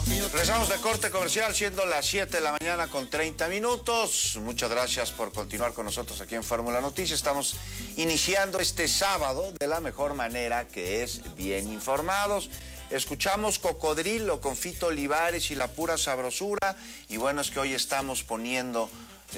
Regresamos de corte comercial, siendo las 7 de la mañana con 30 minutos. Muchas gracias por continuar con nosotros aquí en Fórmula Noticias. Estamos iniciando este sábado de la mejor manera, que es bien informados. Escuchamos Cocodrilo con Fito Olivares y La Pura Sabrosura. Y bueno, es que hoy estamos poniendo...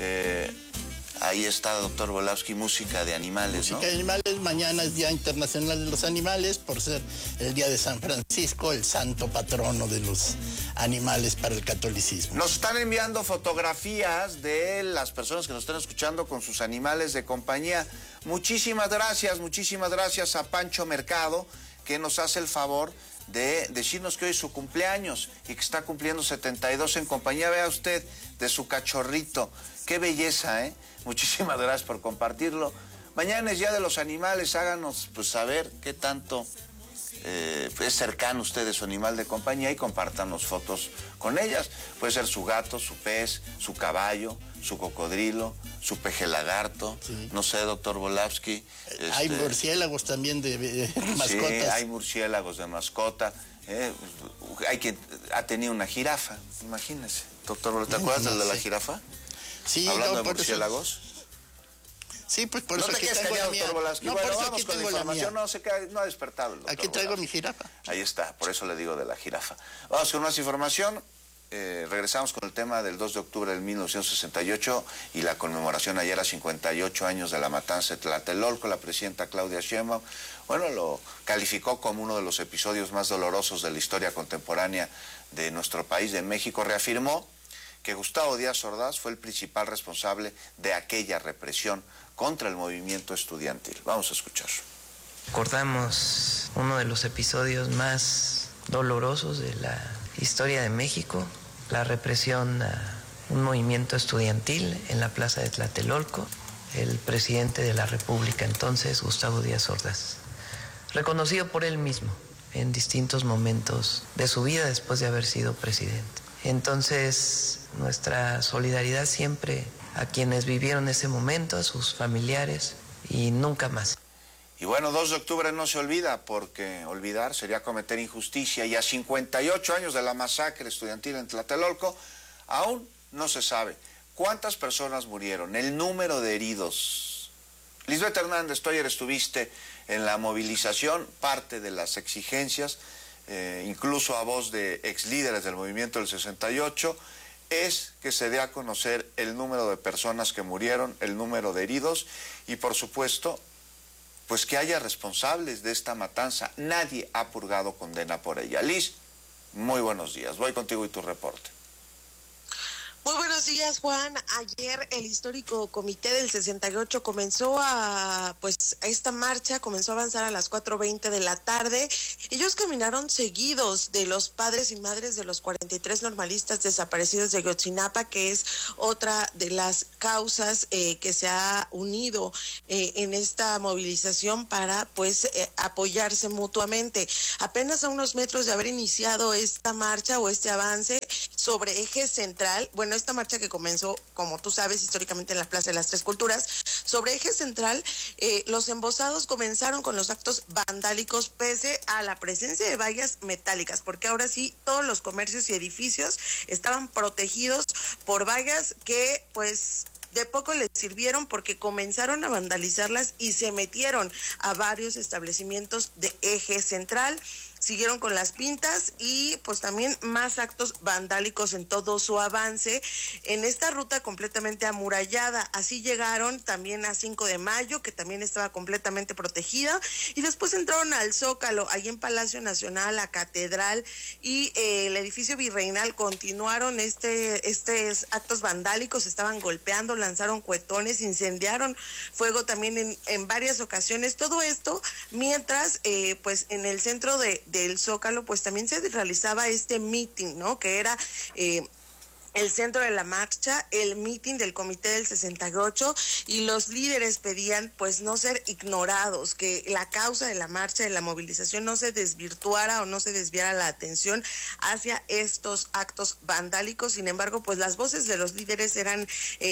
ahí está, doctor Volowski, música de animales, ¿no? Música de animales. Mañana es Día Internacional de los Animales, por ser el Día de San Francisco, el santo patrono de los animales para el catolicismo. Nos están enviando fotografías de las personas que nos están escuchando con sus animales de compañía. Muchísimas gracias a Pancho Mercado, que nos hace el favor de decirnos que hoy es su cumpleaños y que está cumpliendo 72 en compañía, vea usted, de su cachorrito. Qué belleza, ¿eh? Muchísimas gracias por compartirlo. Mañana es Día de los Animales, háganos pues saber qué tanto es cercano usted de su animal de compañía y compártanos fotos con ellas. Puede ser su gato, su pez, su caballo, su cocodrilo, su peje lagarto, sí. No sé, doctor Volowski. Hay murciélagos también de mascotas. Sí, hay murciélagos de mascota. Hay quien ha tenido una jirafa, imagínese. Doctor Volowski, ¿te acuerdas de la jirafa? Sí, hablando de murciélagos. Sí, pues por eso aquí tengo la mía. No, bueno, por eso vamos aquí con tengo la la mía. información. No ha despertado el doctor Aquí traigo Volowski. mi jirafa. Ahí está, por eso le digo de la jirafa. Vamos con más información. Regresamos con el tema del 2 de octubre del 1968 y la conmemoración ayer a 58 años de la matanza de Tlatelolco. La presidenta Claudia Sheinbaum, bueno, lo calificó como uno de los episodios más dolorosos de la historia contemporánea de nuestro país, de México. Reafirmó que Gustavo Díaz Ordaz fue el principal responsable de aquella represión contra el movimiento estudiantil. Vamos a escuchar. Recordamos uno de los episodios más dolorosos de la historia de México, la represión a un movimiento estudiantil en la plaza de Tlatelolco. El presidente de la República entonces, Gustavo Díaz Ordaz, reconocido por él mismo en distintos momentos de su vida después de haber sido presidente. Entonces, nuestra solidaridad siempre a quienes vivieron ese momento, a sus familiares, y nunca más. Y bueno, 2 de octubre no se olvida, porque olvidar sería cometer injusticia, y a 58 años de la masacre estudiantil en Tlatelolco, aún no se sabe cuántas personas murieron, el número de heridos. Lisbeth Hernández, tú ayer estuviste en la movilización, parte de las exigencias, incluso a voz de ex líderes del movimiento del 68, es que se dé a conocer el número de personas que murieron, el número de heridos y, por supuesto, pues que haya responsables de esta matanza. Nadie ha purgado condena por ella. Liz, muy buenos días. Voy contigo y tu reporte. Muy buenos días, Juan. Ayer el histórico comité del 68 esta marcha comenzó a avanzar a las 4:20 de la tarde. Ellos caminaron seguidos de los padres y madres de los 43 normalistas desaparecidos de Ayotzinapa, que es otra de las causas que se ha unido en esta movilización para apoyarse mutuamente. Apenas a unos metros de haber iniciado esta marcha o este avance sobre Eje Central, esta marcha que comenzó, como tú sabes, históricamente en la Plaza de las Tres Culturas, sobre Eje Central, los embosados comenzaron con los actos vandálicos pese a la presencia de vallas metálicas, porque ahora sí todos los comercios y edificios estaban protegidos por vallas que de poco les sirvieron, porque comenzaron a vandalizarlas y se metieron a varios establecimientos de Eje Central. Siguieron con las pintas y también más actos vandálicos en todo su avance en esta ruta completamente amurallada. Así llegaron también a 5 de Mayo, que también estaba completamente protegida, y después entraron al Zócalo, ahí en Palacio Nacional, la Catedral y el edificio virreinal. Continuaron estos actos vandálicos, estaban golpeando, lanzaron cuetones, incendiaron fuego también en varias ocasiones. Todo esto mientras en el centro del Zócalo también se realizaba este meeting, ¿no? Que era el centro de la marcha, el mitin del Comité del 68, y los líderes pedían pues no ser ignorados, que la causa de la marcha, de la movilización, no se desvirtuara o no se desviara la atención hacia estos actos vandálicos. Sin embargo, pues las voces de los líderes eran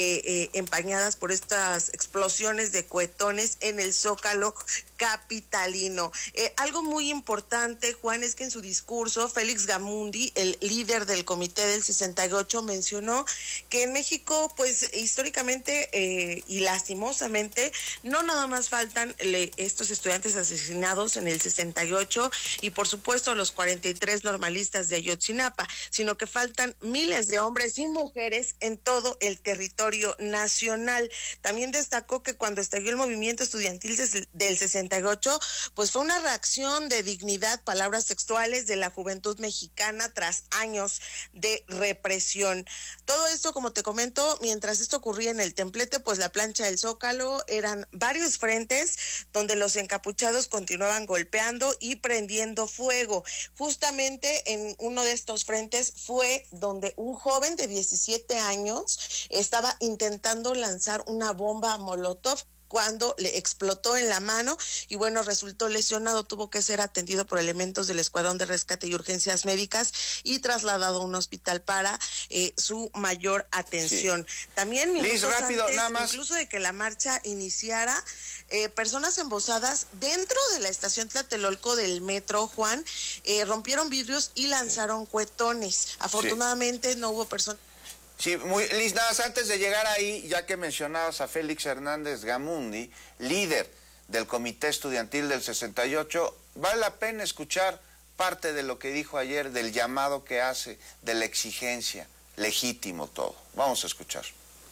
empañadas por estas explosiones de cohetones en el Zócalo capitalino. Algo muy importante, Juan, es que en su discurso Félix Gamundi, el líder del Comité del 68, mencionó que en México, pues históricamente y lastimosamente, no nada más faltan estos estudiantes asesinados en el 68 y por supuesto los 43 normalistas de Ayotzinapa, sino que faltan miles de hombres y mujeres en todo el territorio nacional. También destacó que cuando estalló el movimiento estudiantil del 68, pues fue una reacción de dignidad, palabras textuales, de la juventud mexicana tras años de represión. Todo esto, como te comento, mientras esto ocurría en el Templete, pues la plancha del Zócalo eran varios frentes donde los encapuchados continuaban golpeando y prendiendo fuego. Justamente en uno de estos frentes fue donde un joven de 17 años estaba intentando lanzar una bomba molotov cuando le explotó en la mano y bueno, resultó lesionado, tuvo que ser atendido por elementos del Escuadrón de Rescate y Urgencias Médicas y trasladado a un hospital para su mayor atención. Sí. También Liz, rápido, antes, nada más. Incluso de que la marcha iniciara, personas embosadas dentro de la estación Tlatelolco del metro, Juan, rompieron vidrios y lanzaron cohetones. Afortunadamente no hubo personas. Sí, Liz, nada más antes de llegar ahí, ya que mencionabas a Félix Hernández Gamundi, líder del Comité Estudiantil del 68, vale la pena escuchar parte de lo que dijo ayer, del llamado que hace, de la exigencia, legítimo todo. Vamos a escuchar.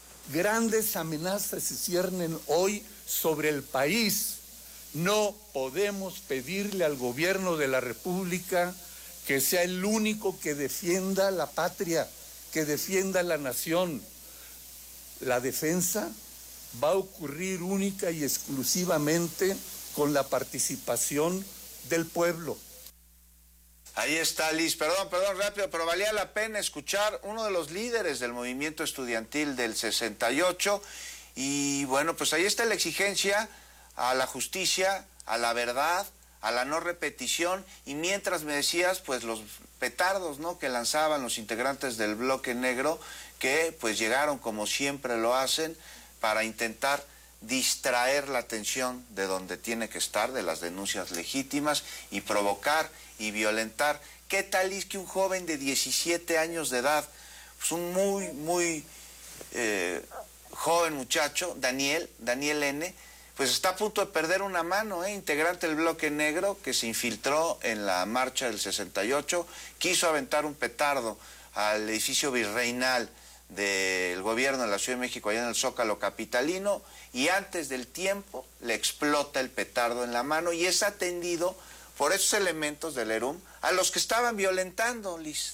Grandes amenazas se ciernen hoy sobre el país. No podemos pedirle al gobierno de la República que sea el único que defienda la patria, que defienda la nación. La defensa va a ocurrir única y exclusivamente con la participación del pueblo. Ahí está, Liz. Perdón, rápido, pero valía la pena escuchar uno de los líderes del movimiento estudiantil del 68. Y bueno, pues ahí está la exigencia a la justicia, a la verdad, a la no repetición. Y mientras me decías, pues los petardos, ¿no?, que lanzaban los integrantes del Bloque Negro, que pues llegaron, como siempre lo hacen, para intentar distraer la atención de donde tiene que estar, de las denuncias legítimas, y provocar y violentar. ¿Qué tal es que un joven de 17 años de edad, pues un muy joven muchacho, Daniel N., pues está a punto de perder una mano, integrante del Bloque Negro, que se infiltró en la marcha del 68, quiso aventar un petardo al edificio virreinal del gobierno de la Ciudad de México, allá en el Zócalo capitalino, y antes del tiempo le explota el petardo en la mano y es atendido por esos elementos del ERUM a los que estaban violentando, Liz.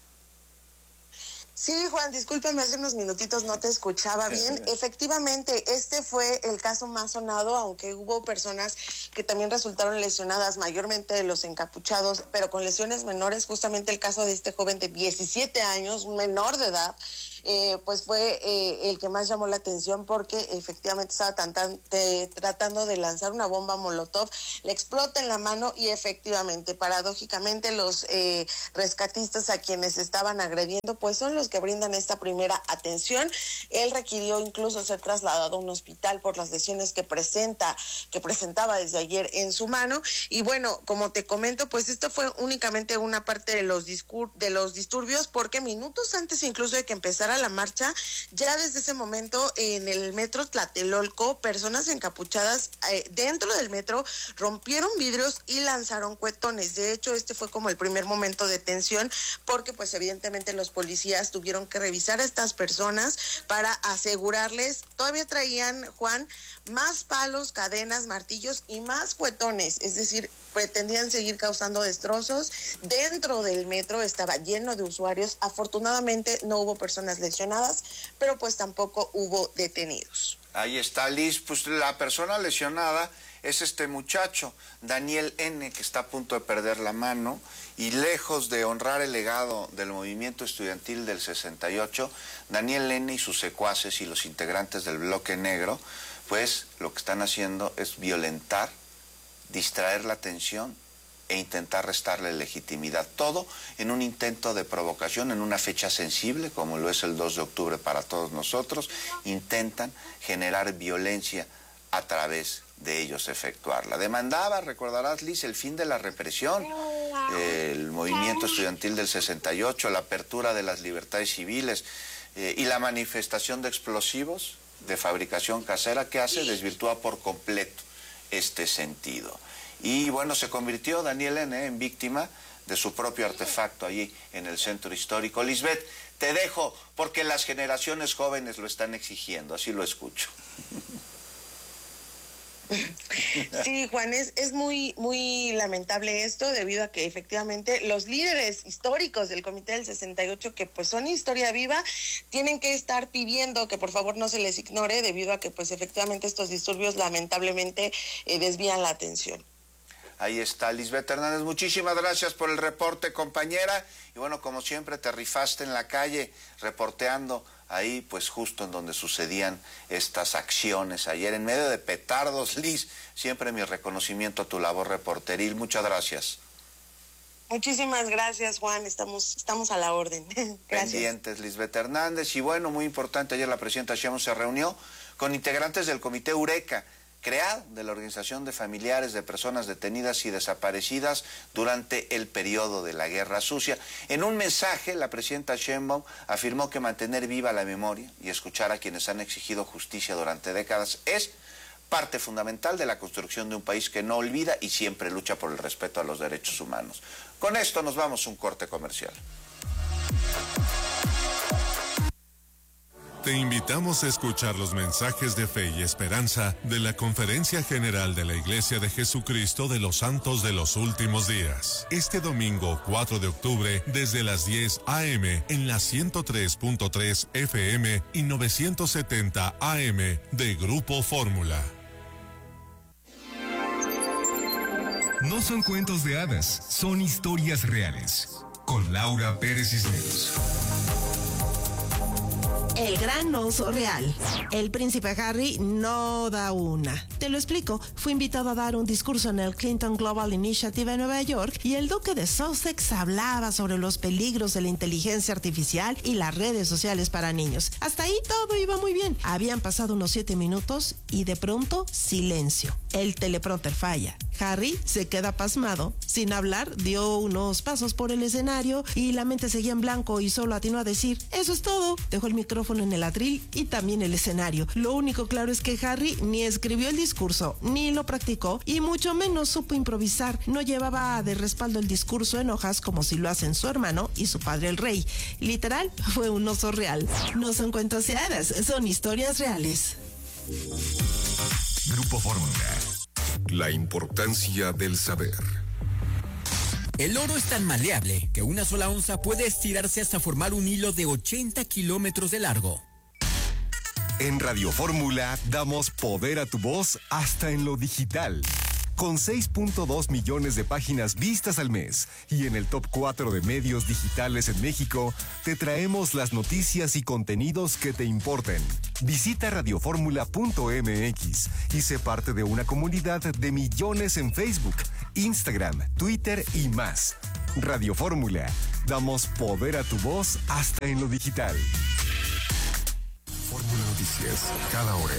Sí, Juan, discúlpeme, hace unos minutitos no te escuchaba bien. Efectivamente, este fue el caso más sonado, aunque hubo personas que también resultaron lesionadas, mayormente de los encapuchados, pero con lesiones menores. Justamente el caso de este joven de 17 años, un menor de edad, pues fue el que más llamó la atención porque efectivamente estaba tratando de lanzar una bomba molotov, le explota en la mano y efectivamente, paradójicamente, los rescatistas a quienes estaban agrediendo pues son los que brindan esta primera atención. Él requirió incluso ser trasladado a un hospital por las lesiones que presentaba desde ayer en su mano. Y bueno, como te comento, pues esto fue únicamente una parte de los disturbios, porque minutos antes incluso de que empezara la marcha, ya desde ese momento en el metro Tlatelolco, personas encapuchadas dentro del metro rompieron vidrios y lanzaron cohetones. De hecho, este fue como el primer momento de tensión, porque pues evidentemente los policías tuvieron que revisar a estas personas para asegurarles. Todavía traían, Juan, más palos, cadenas, martillos y más cohetones, es decir, pretendían seguir causando destrozos. Dentro del metro estaba lleno de usuarios. Afortunadamente no hubo personas lesionadas, pero pues tampoco hubo detenidos. Ahí está, Liz. Pues la persona lesionada es este muchacho, Daniel N., que está a punto de perder la mano, y lejos de honrar el legado del movimiento estudiantil del 68, Daniel N. y sus secuaces y los integrantes del Bloque Negro, pues lo que están haciendo es violentar, distraer la atención e intentar restarle legitimidad. Todo en un intento de provocación, en una fecha sensible, como lo es el 2 de octubre para todos nosotros, intentan generar violencia a través de ellos efectuarla. Demandaba, recordarás, Liz, el fin de la represión, el movimiento estudiantil del 68, la apertura de las libertades civiles y la manifestación de explosivos de fabricación casera que hace desvirtúa por completo este sentido. Y bueno, se convirtió Daniel N. en víctima de su propio artefacto allí en el centro histórico. Lisbeth, te dejo porque las generaciones jóvenes lo están exigiendo, así lo escucho. Sí, Juan, es muy lamentable esto, debido a que efectivamente los líderes históricos del Comité del 68, que pues son historia viva, tienen que estar pidiendo que por favor no se les ignore, debido a que pues efectivamente estos disturbios lamentablemente desvían la atención. Ahí está Lisbeth Hernández, muchísimas gracias por el reporte, compañera, y bueno, como siempre te rifaste en la calle reporteando ahí pues justo en donde sucedían estas acciones ayer, en medio de petardos. Liz, siempre mi reconocimiento a tu labor reporteril, muchas gracias. Muchísimas gracias, Juan, estamos a la orden. Gracias. Pendientes, Lisbeth Hernández, y bueno, muy importante, ayer la presidenta Sheinbaum se reunió con integrantes del Comité Eureka, creado de la Organización de Familiares de Personas Detenidas y Desaparecidas durante el periodo de la Guerra Sucia. En un mensaje, la presidenta Sheinbaum afirmó que mantener viva la memoria y escuchar a quienes han exigido justicia durante décadas es parte fundamental de la construcción de un país que no olvida y siempre lucha por el respeto a los derechos humanos. Con esto nos vamos a un corte comercial. Te invitamos a escuchar los mensajes de fe y esperanza de la Conferencia General de la Iglesia de Jesucristo de los Santos de los Últimos Días. Este domingo 4 de octubre desde las 10 a.m. en la 103.3 FM y 970 AM de Grupo Fórmula. No son cuentos de hadas, son historias reales. Con Laura Pérez Cisneros. El gran oso real. El príncipe Harry no da una. Te lo explico. Fue invitado a dar un discurso en el Clinton Global Initiative en Nueva York y el duque de Sussex hablaba sobre los peligros de la inteligencia artificial y las redes sociales para niños. Hasta ahí todo iba muy bien. Habían pasado unos 7 minutos y de pronto silencio. El teleprompter falla. Harry se queda pasmado. Sin hablar, dio unos pasos por el escenario y la mente seguía en blanco y solo atinó a decir: "Eso es todo". Dejó el micrófono en el atril y también el escenario. Lo único claro es que Harry ni escribió el discurso, ni lo practicó y mucho menos supo improvisar. No llevaba de respaldo el discurso en hojas como si lo hacen su hermano y su padre el rey. Literal, fue un oso real. No son cuentos de hadas, son historias reales. Grupo Fórmula. La importancia del saber. El oro es tan maleable que una sola onza puede estirarse hasta formar un hilo de 80 kilómetros de largo. En Radio Fórmula damos poder a tu voz hasta en lo digital. Con 6.2 millones de páginas vistas al mes y en el top 4 de medios digitales en México, te traemos las noticias y contenidos que te importen. Visita radioformula.mx y sé parte de una comunidad de millones en Facebook, Instagram, Twitter y más. Radio Fórmula, damos poder a tu voz hasta en lo digital. Fórmula Noticias, cada hora.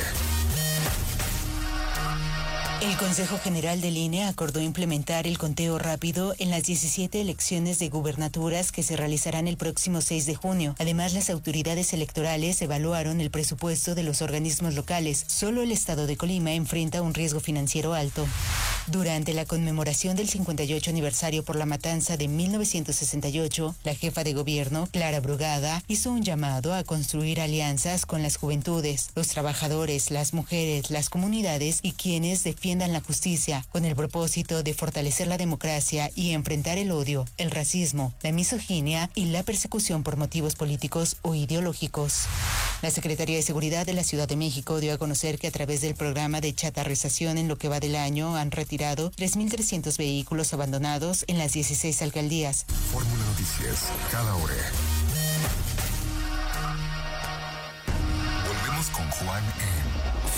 El Consejo General del INE acordó implementar el conteo rápido en las 17 elecciones de gubernaturas que se realizarán el próximo 6 de junio. Además, las autoridades electorales evaluaron el presupuesto de los organismos locales. Solo el estado de Colima enfrenta un riesgo financiero alto. Durante la conmemoración del 58 aniversario por la matanza de 1968, la jefa de gobierno, Clara Brugada, hizo un llamado a construir alianzas con las juventudes, los trabajadores, las mujeres, las comunidades y quienes defiendan la justicia, con el propósito de fortalecer la democracia y enfrentar el odio, el racismo, la misoginia y la persecución por motivos políticos o ideológicos. La Secretaría de Seguridad de la Ciudad de México dio a conocer que a través del programa de chatarrización en lo que va del año han retirado 3.300 vehículos abandonados en las 16 alcaldías. Fórmula Noticias, cada hora. Volvemos con Juan en